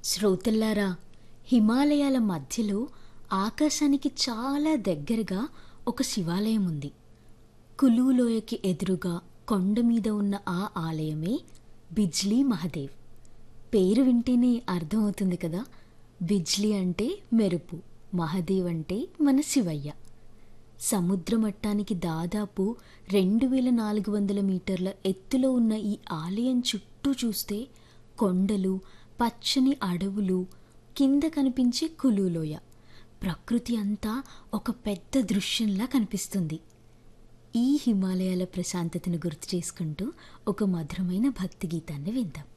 శ్రోతల్లారా, హిమాలయాల మధ్యలో ఆకాశానికి చాలా దగ్గరగా ఒక శివాలయం ఉంది. కులు లోయకి ఎదురుగా కొండ మీద ఉన్న ఆ ఆలయమే బిజ్లీ మహదేవ్. పేరు వింటేనే అర్థమవుతుంది కదా. బిజ్లీ అంటే మెరుపు, మహదేవ్ అంటే మన శివయ్య. సముద్ర మట్టానికి దాదాపు 2400 మీటర్ల ఎత్తులో ఉన్న ఈ ఆలయం చుట్టూ చూస్తే కొండలు, పచ్చని అడవులు, కింద కనిపించే కులులోయ, ప్రకృతి అంతా ఒక పెద్ద దృశ్యంలా కనిపిస్తుంది. ఈ హిమాలయాల ప్రశాంతతను గుర్తు చేసుకుంటూ ఒక మధురమైన భక్తి గీతాన్ని విందాం.